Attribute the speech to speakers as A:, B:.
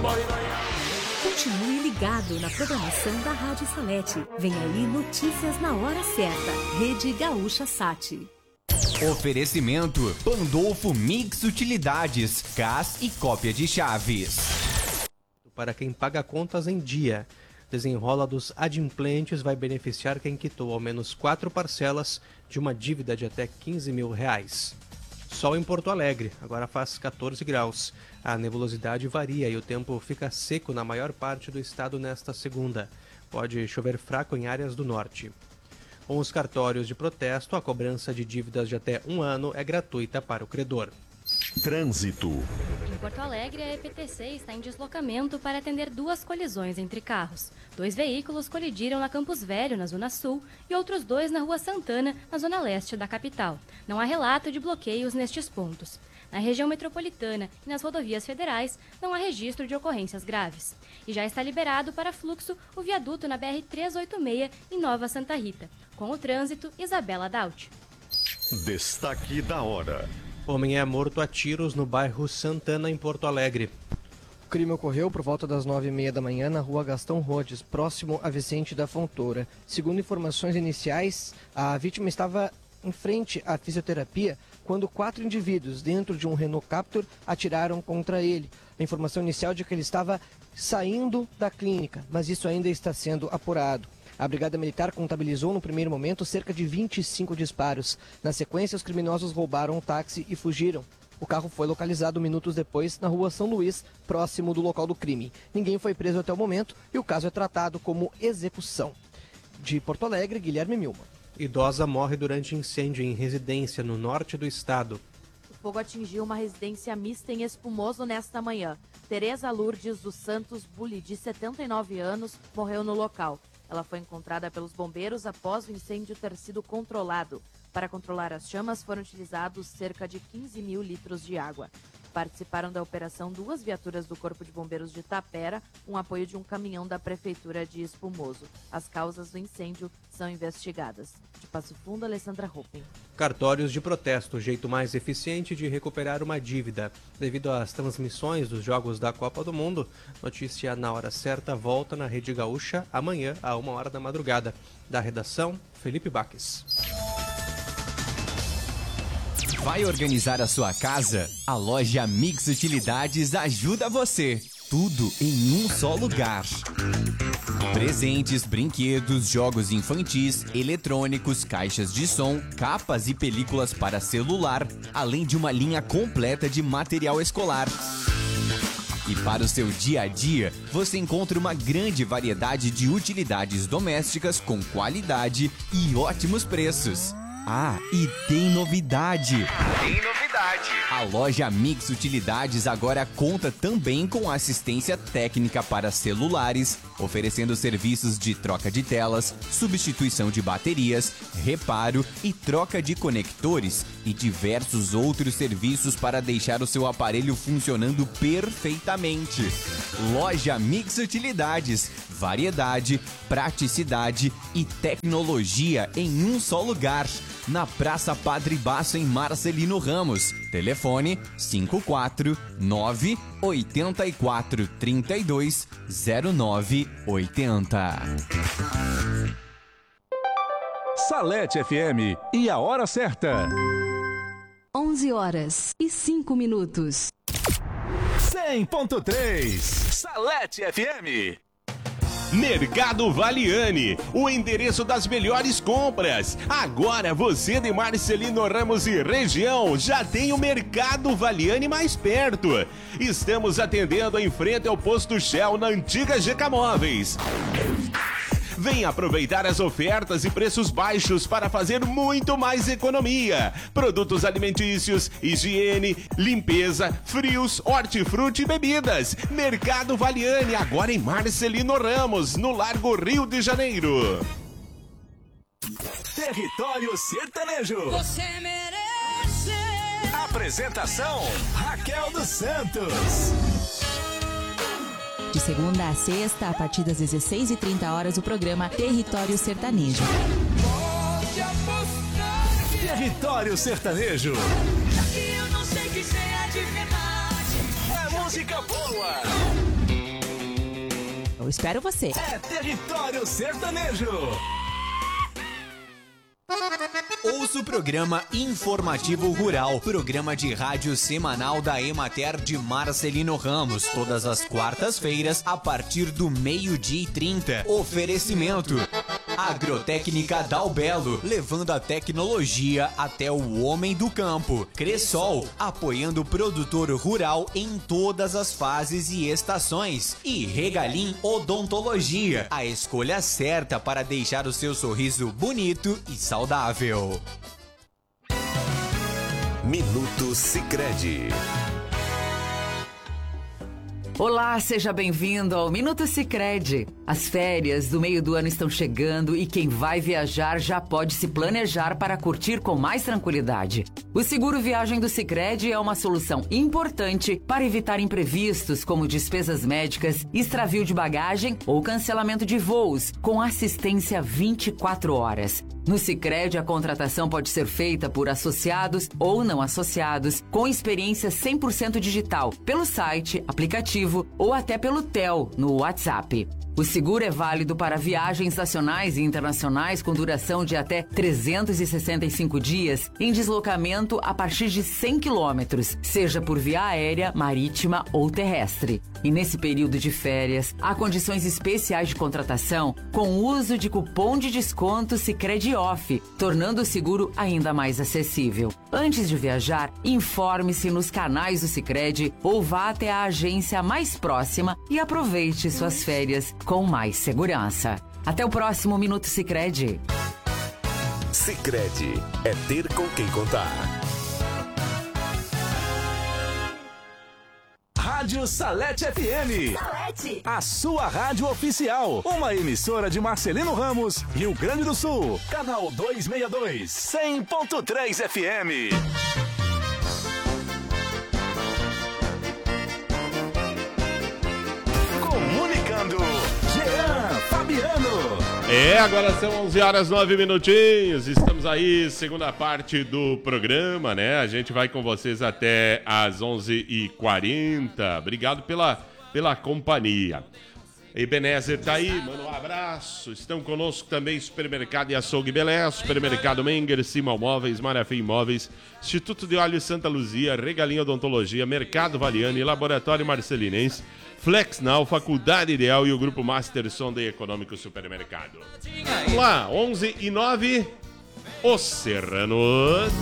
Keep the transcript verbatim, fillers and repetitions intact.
A: Continue ligado na programação da Rádio Salete. Vem aí notícias na hora certa. Rede Gaúcha Sat.
B: Oferecimento Pandolfo Mix Utilidades, C A S e cópia de chaves.
C: Para quem paga contas em dia, desenrola dos adimplentes vai beneficiar quem quitou ao menos quatro parcelas de uma dívida de até quinze mil reais. Sol em Porto Alegre, agora faz catorze graus. A nebulosidade varia e o tempo fica seco na maior parte do estado nesta segunda. Pode chover fraco em áreas do norte. Com os cartórios de protesto, a cobrança de dívidas de até um ano é gratuita para o credor.
D: Trânsito.
E: Em Porto Alegre, a E P T C está em deslocamento para atender duas colisões entre carros. Dois veículos colidiram na Campos Velho, na Zona Sul, e outros dois na Rua Santana, na Zona Leste da capital. Não há relato de bloqueios nestes pontos. Na região metropolitana e nas rodovias federais, não há registro de ocorrências graves. E já está liberado para fluxo o viaduto na B R trezentos e oitenta e seis, em Nova Santa Rita. Com o trânsito, Isabela Daut.
D: Destaque da hora.
C: Homem é morto a tiros no bairro Santana, em Porto Alegre.
F: O crime ocorreu por volta das nove e meia da manhã na rua Gastão Rhodes, próximo a Vicente da Fontoura. Segundo informações iniciais, a vítima estava em frente à fisioterapia quando quatro indivíduos dentro de um Renault Captur atiraram contra ele. A informação inicial é de que ele estava saindo da clínica, mas isso ainda está sendo apurado. A Brigada Militar contabilizou no primeiro momento cerca de vinte e cinco disparos. Na sequência, os criminosos roubaram um táxi e fugiram. O carro foi localizado minutos depois na rua São Luís, próximo do local do crime. Ninguém foi preso até o momento e o caso é tratado como execução. De Porto Alegre, Guilherme Milman.
C: Idosa morre durante incêndio em residência no norte do estado.
G: O fogo atingiu uma residência mista em Espumoso nesta manhã. Tereza Lourdes dos Santos Bulli, de setenta e nove anos, morreu no local. Ela foi encontrada pelos bombeiros após o incêndio ter sido controlado. Para controlar as chamas foram utilizados cerca de quinze mil litros de água. Participaram da operação duas viaturas do Corpo de Bombeiros de Tapera, um apoio de um caminhão da Prefeitura de Espumoso. As causas do incêndio são investigadas. De Passo Fundo, Alessandra Ruppen.
C: Cartórios de protesto, o jeito mais eficiente de recuperar uma dívida. Devido às transmissões dos Jogos da Copa do Mundo, notícia na hora certa volta na Rede Gaúcha amanhã, a uma hora da madrugada. Da redação, Felipe Baques.
B: Vai organizar a sua casa? A loja Mix Utilidades ajuda você. Tudo em um só lugar. Presentes, brinquedos, jogos infantis, eletrônicos, caixas de som, capas e películas para celular, além de uma linha completa de material escolar. E para o seu dia a dia, você encontra uma grande variedade de utilidades domésticas com qualidade e ótimos preços. Ah, e tem novidade!
H: Tem novidade!
B: A loja Mix Utilidades agora conta também com assistência técnica para celulares, oferecendo serviços de troca de telas, substituição de baterias, reparo e troca de conectores e diversos outros serviços para deixar o seu aparelho funcionando perfeitamente. Loja Mix Utilidades, variedade, praticidade e tecnologia em um só lugar. Na Praça Padre Basso, em Marcelino Ramos. Telefone cinco quatro nove oito quatro três dois zero nove oito zero.
D: Salete F M e a hora certa.
A: onze horas e cinco minutos.
D: cem ponto três Salete F M.
I: Mercado Valiani, o endereço das melhores compras. Agora você de Marcelino Ramos e região já tem o Mercado Valiani mais perto. Estamos atendendo em frente ao posto Shell na antiga G K Móveis. Venha aproveitar as ofertas e preços baixos para fazer muito mais economia. Produtos alimentícios, higiene, limpeza, frios, hortifruti e bebidas. Mercado Valiani, agora em Marcelino Ramos, no Largo Rio de Janeiro.
D: Território Sertanejo.
J: Você merece.
D: Apresentação: Raquel dos Santos.
K: De segunda a sexta, a partir das dezesseis e trinta horas, o programa Território Sertanejo.
J: Pode apostar.
D: Território Sertanejo.
J: Eu não sei que seja de verdade.
D: É música boa.
K: espero você.
D: É Território Sertanejo.
B: Ouça o programa Informativo Rural, programa de rádio semanal da Emater de Marcelino Ramos, todas as quartas-feiras, a partir do meio-dia e trinta. Oferecimento: Agrotécnica Dalbelo, levando a tecnologia até o homem do campo. Cressol, apoiando o produtor rural em todas as fases e estações. E Regalim Odontologia, a escolha certa para deixar o seu sorriso bonito e saudável.
D: Minuto Sicredi.
H: Olá, seja bem-vindo ao Minuto Sicredi. As férias do meio do ano estão chegando e quem vai viajar já pode se planejar para curtir com mais tranquilidade. O seguro viagem do Sicredi é uma solução importante para evitar imprevistos como despesas médicas, extravio de bagagem ou cancelamento de voos, com assistência vinte e quatro horas. No Sicredi, a contratação pode ser feita por associados ou não associados, com experiência cem por cento digital, pelo site, aplicativo ou até pelo T E L no WhatsApp. O seguro é válido para viagens nacionais e internacionais com duração de até trezentos e sessenta e cinco dias em deslocamento a partir de cem quilômetros, seja por via aérea, marítima ou terrestre. E nesse período de férias, há condições especiais de contratação com o uso de cupom de desconto Sicredi Off, tornando o seguro ainda mais acessível. Antes de viajar, informe-se nos canais do Sicredi ou vá até a agência mais próxima e aproveite suas férias com mais segurança. Até o próximo Minuto Sicredi.
D: Sicredi é ter com quem contar. Rádio Salete F M.
J: Salete.
D: A sua rádio oficial. Uma emissora de Marcelino Ramos, Rio Grande do Sul. Canal duzentos e sessenta e dois, cem ponto três F M. Comunicando, Jean Fabiano.
I: É, agora são onze horas e nove minutinhos. Estamos aí, segunda parte do programa, né? A gente vai com vocês até às onze e quarenta. Obrigado pela, pela companhia. Ebenezer tá aí, manda um abraço. Estão conosco também Supermercado e Açougue Belé, Supermercado Menger, Simal Móveis, Marafim Imóveis, Instituto de Olhos Santa Luzia, Regalinho Odontologia, Mercado Valiani, Laboratório Marcelinense, Flexnal, Faculdade Ideal e o Grupo Master Sonda Econômico Supermercado. Vamos lá, onze e nove, Os Serranos.